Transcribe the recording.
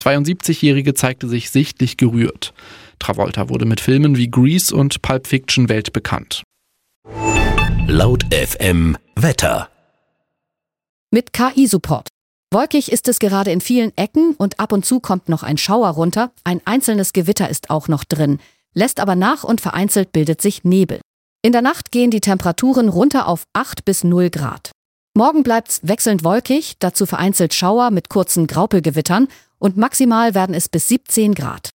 72-Jährige zeigte sich sichtlich gerührt. Travolta wurde mit Filmen wie Grease und Pulp Fiction weltbekannt. Laut FM Wetter. Mit KI-Support. Wolkig ist es gerade in vielen Ecken und ab und zu kommt noch ein Schauer runter. Ein einzelnes Gewitter ist auch noch drin, lässt aber nach und vereinzelt bildet sich Nebel. In der Nacht gehen die Temperaturen runter auf 8 bis 0 Grad. Morgen bleibt's wechselnd wolkig, dazu vereinzelt Schauer mit kurzen Graupelgewittern und maximal werden es bis 17 Grad.